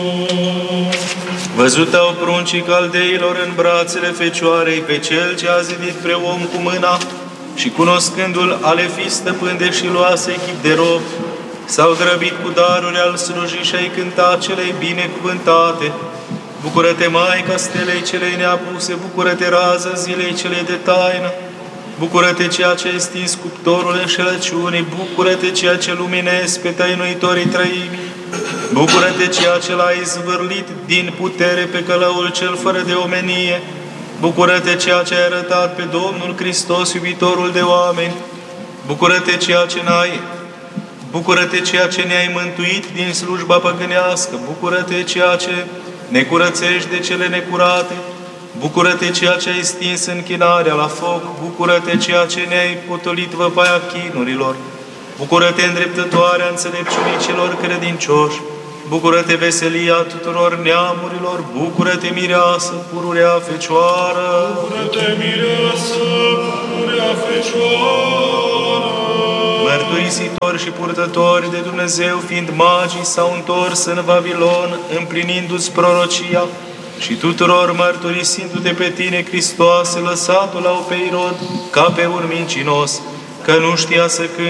Văzut au pruncii caldeilor în brațele Fecioarei pe cel ce a zidit preom cu mâna și cunoscându-l ale fi stăpân deși luase chip de rob, s-au grăbit cu daruri al slujii și ai cânta celei binecuvântate. Bucură-te, Maica stelei celei neapuse, bucură-te, rază zilei celei de taină, bucură-te, ceea ce ai stins cuptorul înșelăciunii, bucură-te, ceea ce luminezi pe tăinuitorii trăimii, bucură-te, ceea ce l-ai zvârlit din putere pe călăul cel fără de omenie, bucură-te, ceea ce ai arătat pe Domnul Hristos, iubitorul de oameni, bucură-te, ceea ce ne-ai mântuit din slujba păgânească, bucură-te, ceea ce ne curățești de cele necurate, bucură-te, ceea ce ai stins închinarea la foc, bucură-te, ceea ce ne-ai potolit văpaia chinurilor, bucură-te, îndreptătoarea înțelepciunii celor credincioși, bucură-te, veselia tuturor neamurilor, bucură-te, mireasă, pururea Fecioară! Bucură-te, mireasă, pururea Fecioară! Mărturisitori și purtători de Dumnezeu, fiind magii, s-au întors în Vavilon, împlinindu-ți prorocia, și tuturor mărturisindu-te pe tine, Hristoase, lăsatul au pe Irod ca pe un mincinos, că nu știa să cânte